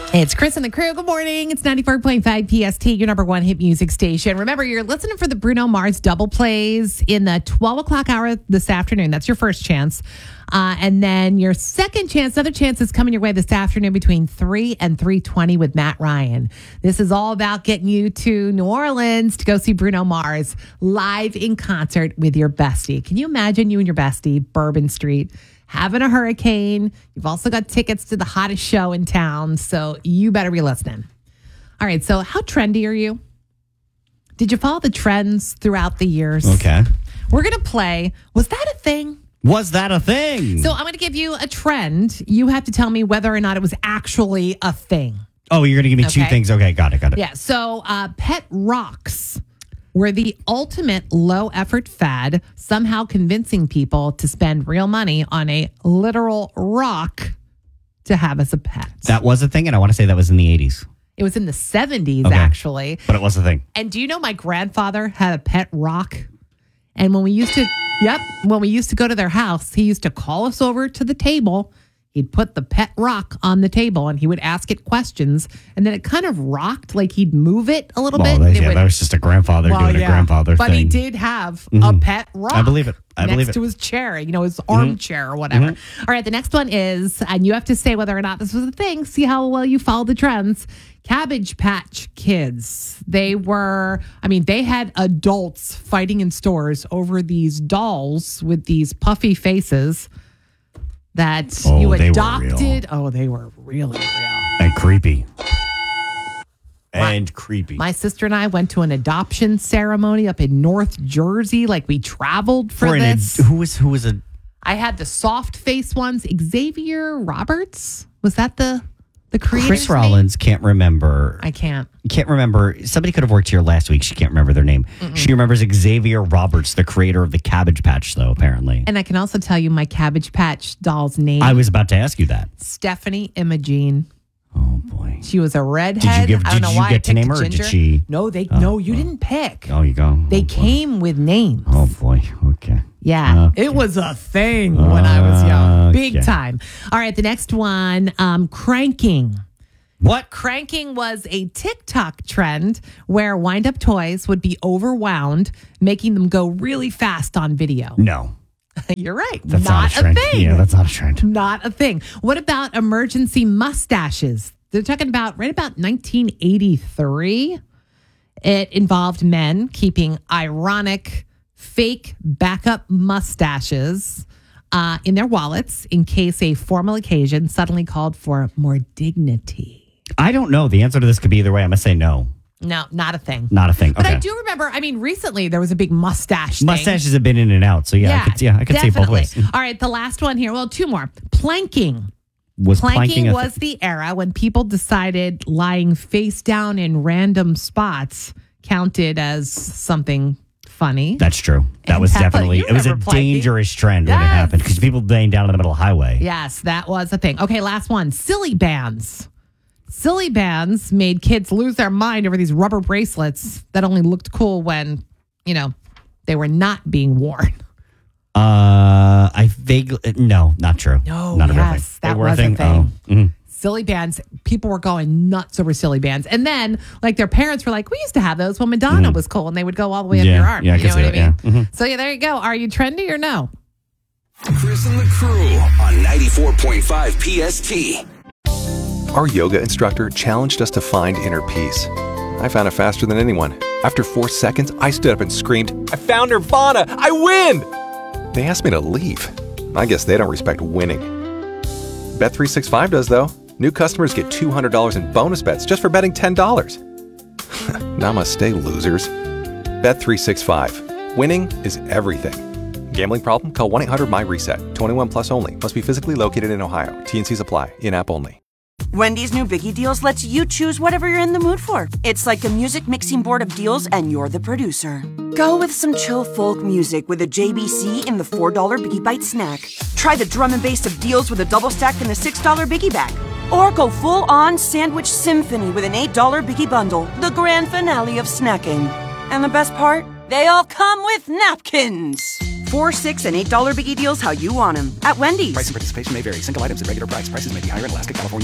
It's Chris and the crew. Good morning. It's 94.5 PST, your number one hit music station. Remember, you're listening for the Bruno Mars double plays in the 12 o'clock hour this afternoon. That's your first chance. And then your second chance, another chance is coming your way this afternoon between 3 and 3:20 with Matt Ryan. This is all about getting you to New Orleans to go see Bruno Mars live in concert with your bestie. Can you imagine you and your bestie, Bourbon Street, having a hurricane? You've also got tickets to the hottest show in town, so you better be listening. All right, so how trendy are you? Did you follow the trends throughout the years? Okay. We're going to play, was that a thing? Was that a thing? So I'm going to give you a trend. You have to tell me whether or not it was actually a thing. Oh, you're going to give me two things? Okay, got it. Yeah, so pet rocks were the ultimate low-effort fad, somehow convincing people to spend real money on a literal rock to have as a pet. That was a thing, and I want to say that was in the 80s. It was in the 70s, actually. But it was a thing. And do you know my grandfather had a pet rock? And when we used to go to their house, he used to call us over to the table. He'd put the pet rock on the table and he would ask it questions. And then it kind of rocked, like he'd move it a little bit. That was just a grandfather doing a grandfather thing. But he did have a pet rock. I believe it. Next to his chair, his armchair or whatever. All right, the next one is, and you have to say whether or not this was a thing, see how well you follow the trends. Cabbage Patch Kids. They had adults fighting in stores over these dolls with these puffy faces that you adopted. They were really real. And creepy. Creepy. My sister and I went to an adoption ceremony up in North Jersey. Like, we traveled for this. Who was a... I had the soft face ones. Xavier Roberts. Was that the creator's Chris Rollins name? Can't remember. I can't. Can't remember. Somebody could have worked here last week. She can't remember their name. She remembers Xavier Roberts, the creator of the Cabbage Patch, though, apparently. And I can also tell you my Cabbage Patch doll's name. I was about to ask you that. Stephanie Imogene. Oh, boy. She was a redhead. Did you get to name her, or did she? No, you didn't pick. Oh, you go. They came with names. Oh, boy. Okay. Yeah, it was a thing when I was young. Big time. All right, the next one, cranking. What? Cranking was a TikTok trend where wind-up toys would be overwound, making them go really fast on video. No. You're right. That's not a thing. Yeah, that's not a trend. Not a thing. What about emergency mustaches? They're talking about right about 1983. It involved men keeping ironic, fake backup mustaches in their wallets in case a formal occasion suddenly called for more dignity. I don't know. The answer to this could be either way. I'm going to say no. No, not a thing. Not a thing. But okay. I do remember, recently there was a big mustache thing. Mustaches have been in and out. So I could say both ways. All right, the last one here. Well, two more. Planking. Planking was the era when people decided lying face down in random spots counted as something funny. That's true. That was definitely, it was a dangerous trend when it happened because people laying down on the middle of the highway. Yes, that was a thing. Okay, last one. Silly bands. Silly bands made kids lose their mind over these rubber bracelets that only looked cool when, they were not being worn. No, not true. No, not yes, that was a thing. Oh. Silly bands, people were going nuts over silly bands. And then, their parents were like, we used to have those when Madonna was cool, and they would go all the way up your arm. Yeah, you know what I mean? Yeah. So, there you go. Are you trendy or no? Chris and the crew on 94.5 PST. Our yoga instructor challenged us to find inner peace. I found it faster than anyone. After 4 seconds, I stood up and screamed, I found Nirvana! I win! They asked me to leave. I guess they don't respect winning. Bet365 does, though. New customers get $200 in bonus bets just for betting $10. Namaste, losers. Bet365. Winning is everything. Gambling problem? Call 1-800-MY-RESET. 21 plus only. Must be physically located in Ohio. T&Cs apply. In-app only. Wendy's new Biggie Deals lets you choose whatever you're in the mood for. It's like a music mixing board of deals, and you're the producer. Go with some chill folk music with a JBC in the $4 Biggie Bite snack. Try the drum and bass of deals with a double stack in the $6 Biggie Bag. Or go full-on sandwich symphony with an $8 Biggie Bundle, the grand finale of snacking. And the best part? They all come with napkins. $4, $6, and $8 Biggie Deals how you want them. At Wendy's. Price and participation may vary. Single items at regular price. Prices may be higher in Alaska, California.